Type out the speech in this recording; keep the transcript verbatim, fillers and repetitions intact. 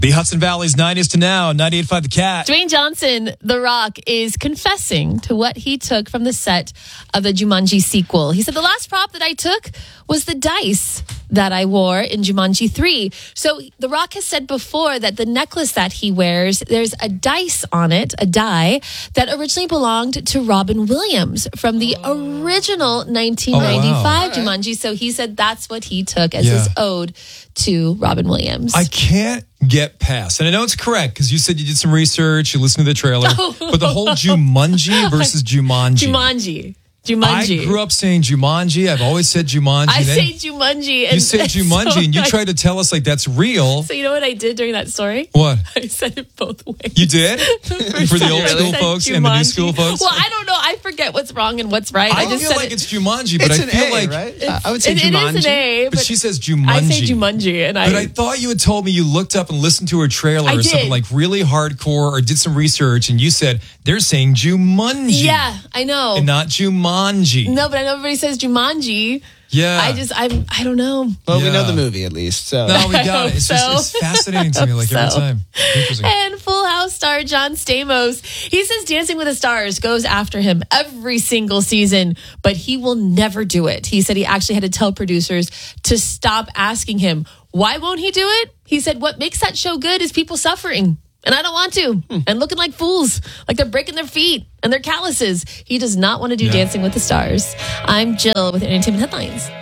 The Hudson Valley's nineties to now, ninety-eight point five The Cat. Dwayne Johnson, The Rock, is confessing to what he took from the set of the Jumanji sequel. He said, the last prop that I took was the dice that I wore in Jumanji three. So The Rock has said before that the necklace that he wears, there's a dice on it, a die, that originally belonged to Robin Williams from the original nineteen ninety-five oh, wow. Jumanji. So he said that's what he took as Yeah. his ode to Robin Williams. I can't get past, and I know it's correct because you said you did some research, you listened to the trailer, but the whole Jumanji versus Jumanji. Jumanji. Jumanji. I grew up saying Jumanji. I've always said Jumanji. I Then say Jumanji. And you say Jumanji, so and you I- try to tell us like that's real. So you know what I did during that story? What? I said it both ways. You did? The For the first old time I school said folks and the new Jumanji. school folks? Well, I don't know. I forget what's wrong and what's right. I, I, just feel said like it, it's Jumanji, but It's I an feel A, like right? I would say it, Jumanji. it is an A, But but she says Jumanji. I say Jumanji, and I. But I thought you had told me you looked up and listened to her trailer I or did. something like really hardcore or did some research and you said they're saying Jumanji. yeah, I know. And not Jumanji. No, but I know everybody says Jumanji. Yeah. I just, I'm, I don't know. Well, we know Yeah. the movie at least. So. No, we I got it. hope It's just so. it's fascinating to me like every so. time. Interesting. And Full House star John Stamos, he says Dancing with the Stars goes after him every single season, but he will never do it. He said he actually had to tell producers to stop asking him, why won't he do it? He said, what makes that show good is people suffering. And I don't want to. Hmm. And looking like fools, like they're breaking their feet and their calluses. He does not want to do Yeah. Dancing with the Stars. I'm Jill with Entertainment Headlines.